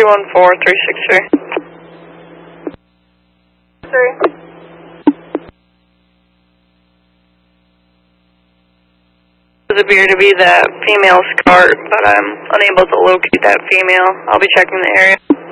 314363. 3. Does appear to be the female's cart, but I'm unable to locate that female. I'll be checking the area.